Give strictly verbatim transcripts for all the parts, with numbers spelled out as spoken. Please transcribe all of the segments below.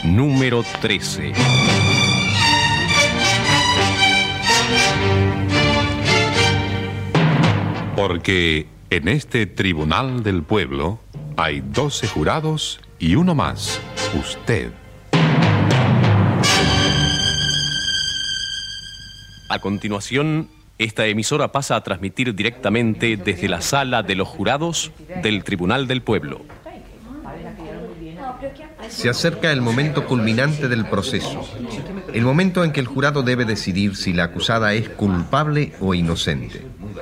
número trece. Porque en este tribunal del pueblo hay doce jurados y uno más, usted. A continuación, esta emisora pasa a transmitir directamente desde la sala de los jurados del Tribunal del Pueblo. Se acerca el momento culminante del proceso, el momento en que el jurado debe decidir si la acusada es culpable o inocente.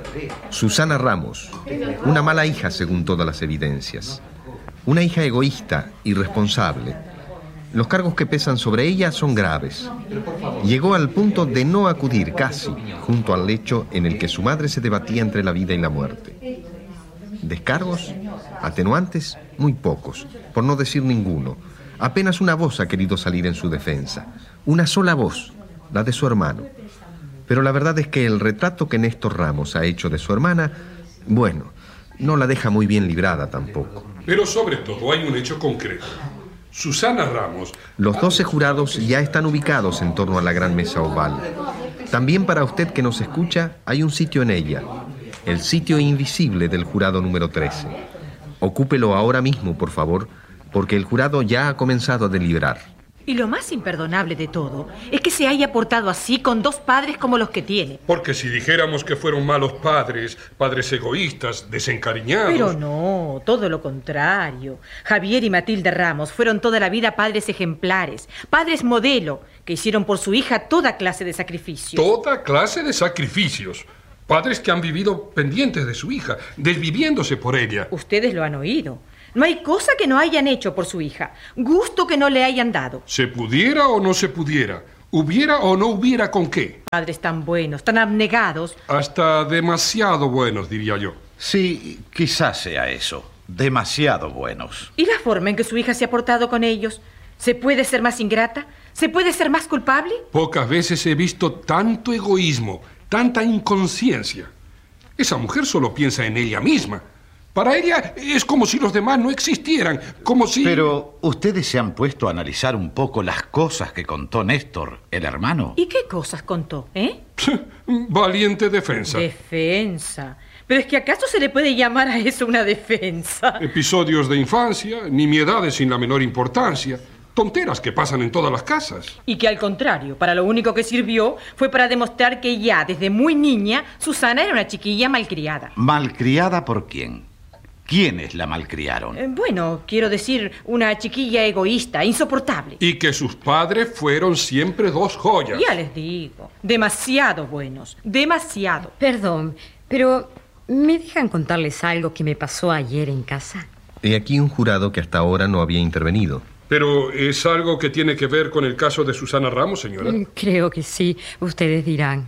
Susana Ramos, una mala hija según todas las evidencias, una hija egoísta, irresponsable. Los cargos que pesan sobre ella son graves. Llegó al punto de no acudir casi junto al lecho en el que su madre se debatía entre la vida y la muerte. Descargos, atenuantes, muy pocos, por no decir ninguno. Apenas una voz ha querido salir en su defensa. Una sola voz, la de su hermano. Pero la verdad es que el retrato que Néstor Ramos ha hecho de su hermana, bueno, no la deja muy bien librada tampoco. Pero sobre todo hay un hecho concreto. Susana Ramos... Los doce jurados ya están ubicados en torno a la gran mesa oval. También para usted que nos escucha, hay un sitio en ella. El sitio invisible del jurado número trece. Ocúpelo ahora mismo, por favor, porque el jurado ya ha comenzado a deliberar. Y lo más imperdonable de todo es que se haya portado así con dos padres como los que tiene. Porque si dijéramos que fueron malos padres, padres egoístas, desencariñados... Pero no, todo lo contrario. Javier y Matilde Ramos fueron toda la vida padres ejemplares, padres modelo, que hicieron por su hija toda clase de sacrificios. Toda clase de sacrificios. Padres que han vivido pendientes de su hija, desviviéndose por ella. Ustedes lo han oído. No hay cosa que no hayan hecho por su hija, gusto que no le hayan dado. ¿Se pudiera o no se pudiera? ¿Hubiera o no hubiera con qué? Padres tan buenos, tan abnegados. Hasta demasiado buenos, diría yo. Sí, quizás sea eso. Demasiado buenos. ¿Y la forma en que su hija se ha portado con ellos? ¿Se puede ser más ingrata? ¿Se puede ser más culpable? Pocas veces he visto tanto egoísmo, tanta inconsciencia. Esa mujer solo piensa en ella misma. Para ella es como si los demás no existieran, como si... Pero ustedes se han puesto a analizar un poco las cosas que contó Néstor, el hermano. ¿Y qué cosas contó, eh? Valiente defensa. Defensa. Pero es que ¿acaso se le puede llamar a eso una defensa? Episodios de infancia, nimiedades sin la menor importancia, tonteras que pasan en todas las casas. Y que al contrario, para lo único que sirvió fue para demostrar que ya desde muy niña Susana era una chiquilla malcriada. ¿Malcriada por quién? ¿Quiénes la malcriaron? Eh, bueno, quiero decir, una chiquilla egoísta, insoportable. Y que sus padres fueron siempre dos joyas. Ya les digo, demasiado buenos, demasiado. Perdón, pero ¿me dejan contarles algo que me pasó ayer en casa? He aquí un jurado que hasta ahora no había intervenido. ¿Pero es algo que tiene que ver con el caso de Susana Ramos, señora? Creo que sí, ustedes dirán.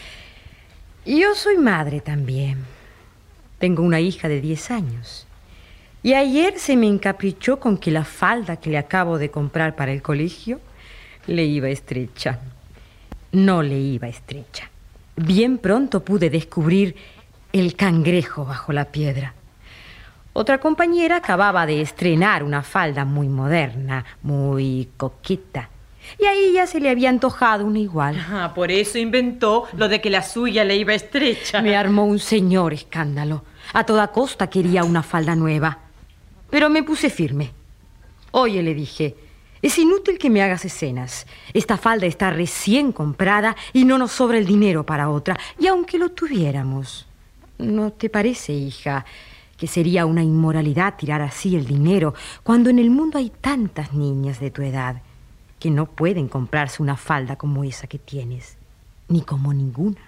Yo soy madre también. Tengo una hija de diez años. Y ayer se me encaprichó con que la falda que le acabo de comprar para el colegio le iba estrecha. No le iba estrecha. Bien pronto pude descubrir el cangrejo bajo la piedra. Otra compañera acababa de estrenar una falda muy moderna, muy coqueta. Y a ella se le había antojado una igual. Ah, por eso inventó lo de que la suya le iba estrecha. Me armó un señor escándalo. A toda costa quería una falda nueva. Pero me puse firme. Oye, le dije, es inútil que me hagas escenas. Esta falda está recién comprada y no nos sobra el dinero para otra. Y aunque lo tuviéramos, ¿no te parece, hija, que sería una inmoralidad tirar así el dinero cuando en el mundo hay tantas niñas de tu edad que no pueden comprarse una falda como esa que tienes, ni como ninguna?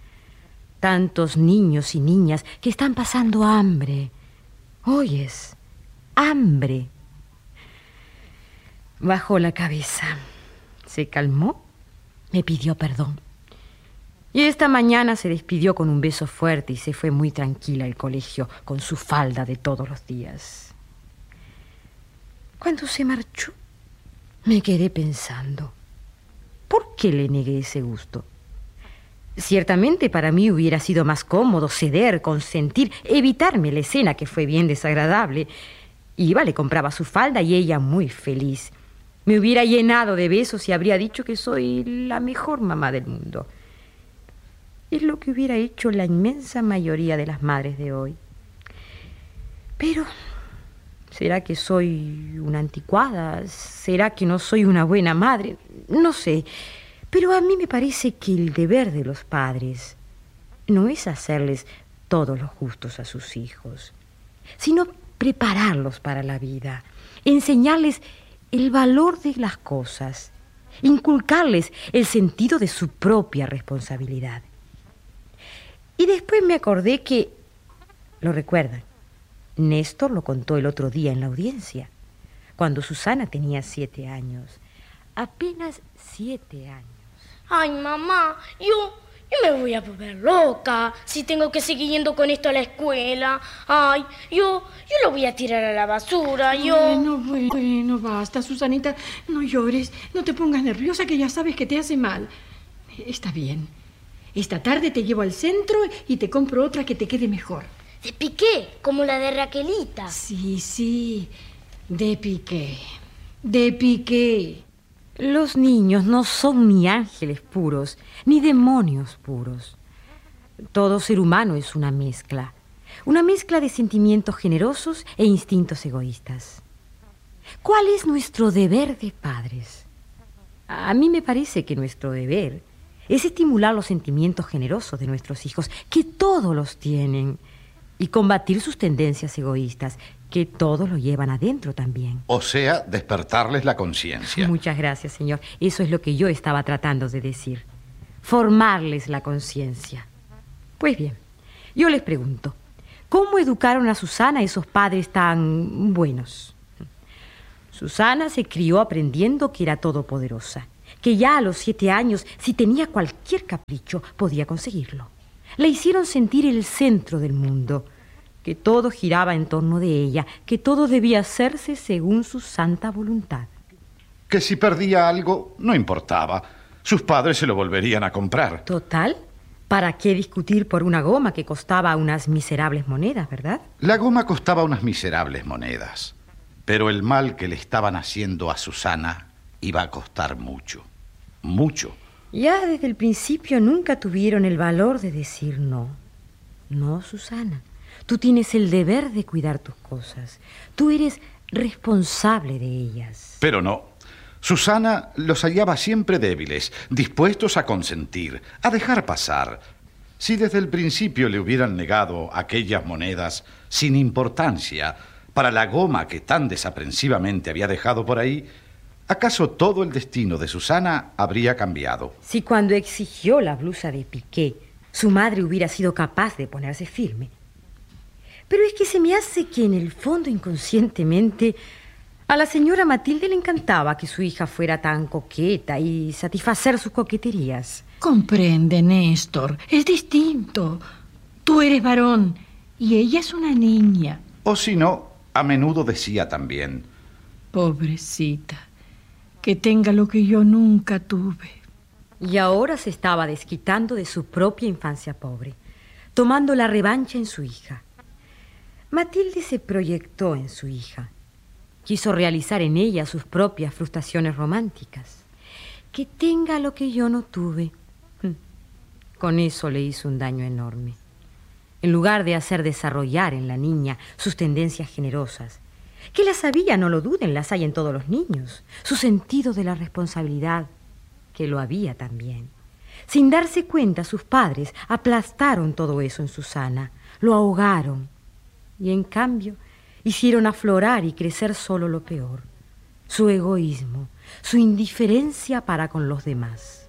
Tantos niños y niñas que están pasando hambre. ¿Oyes? Hambre. Bajó la cabeza, se calmó, me pidió perdón. Y esta mañana se despidió con un beso fuerte y se fue muy tranquila al colegio con su falda de todos los días. Cuando se marchó, me quedé pensando, ¿por qué le negué ese gusto? Ciertamente para mí hubiera sido más cómodo ceder, consentir, evitarme la escena que fue bien desagradable. Iba, le compraba su falda y ella muy feliz. Me hubiera llenado de besos y habría dicho que soy la mejor mamá del mundo. Es lo que hubiera hecho la inmensa mayoría de las madres de hoy. Pero, ¿será que soy una anticuada? ¿Será que no soy una buena madre? No sé, pero a mí me parece que el deber de los padres no es hacerles todos los gustos a sus hijos, sino prepararlos para la vida, enseñarles el valor de las cosas, inculcarles el sentido de su propia responsabilidad. Y después me acordé que, ¿lo recuerdan? Néstor lo contó el otro día en la audiencia, cuando Susana tenía siete años. Apenas siete años. Ay, mamá, yo, yo me voy a volver loca si tengo que seguir yendo con esto a la escuela. Ay, yo, yo lo voy a tirar a la basura, yo... Bueno, bueno, bueno, basta, Susanita. No llores, no te pongas nerviosa, que ya sabes que te hace mal. Está bien. Esta tarde te llevo al centro y te compro otra que te quede mejor. De Piqué, como la de Raquelita. Sí, sí, de Piqué, de Piqué. Los niños no son ni ángeles puros, ni demonios puros. Todo ser humano es una mezcla, una mezcla de sentimientos generosos e instintos egoístas. ¿Cuál es nuestro deber de padres? A mí me parece que nuestro deber es estimular los sentimientos generosos de nuestros hijos, que todos los tienen, y combatir sus tendencias egoístas, que todos lo llevan adentro también. O sea, despertarles la conciencia. Muchas gracias, señor. Eso es lo que yo estaba tratando de decir. Formarles la conciencia. Pues bien, yo les pregunto, ¿cómo educaron a Susana esos padres tan buenos? Susana se crió aprendiendo que era todopoderosa, que ya a los siete años, si tenía cualquier capricho, podía conseguirlo. La hicieron sentir el centro del mundo, que todo giraba en torno de ella, que todo debía hacerse según su santa voluntad. Que si perdía algo, no importaba. Sus padres se lo volverían a comprar. Total, ¿para qué discutir por una goma que costaba unas miserables monedas, verdad? La goma costaba unas miserables monedas, pero el mal que le estaban haciendo a Susana iba a costar mucho, mucho. Ya desde el principio nunca tuvieron el valor de decir no. No, Susana, tú tienes el deber de cuidar tus cosas. Tú eres responsable de ellas. Pero no. Susana los hallaba siempre débiles, dispuestos a consentir, a dejar pasar. Si desde el principio le hubieran negado aquellas monedas sin importancia para la goma que tan desaprensivamente había dejado por ahí, ¿acaso todo el destino de Susana habría cambiado? Si cuando exigió la blusa de Piqué, su madre hubiera sido capaz de ponerse firme. Pero es que se me hace que en el fondo, inconscientemente, a la señora Matilde le encantaba que su hija fuera tan coqueta y satisfacer sus coqueterías. Comprende, Néstor, es distinto. Tú eres varón y ella es una niña. O si no, a menudo decía también: pobrecita, que tenga lo que yo nunca tuve. Y ahora se estaba desquitando de su propia infancia pobre, tomando la revancha en su hija. Matilde se proyectó en su hija. Quiso realizar en ella sus propias frustraciones románticas. Que tenga lo que yo no tuve. Con eso le hizo un daño enorme. En lugar de hacer desarrollar en la niña sus tendencias generosas, que las había, no lo duden, las hay en todos los niños, su sentido de la responsabilidad, que lo había también. Sin darse cuenta, sus padres aplastaron todo eso en Susana, lo ahogaron, y en cambio hicieron aflorar y crecer solo lo peor, su egoísmo, su indiferencia para con los demás.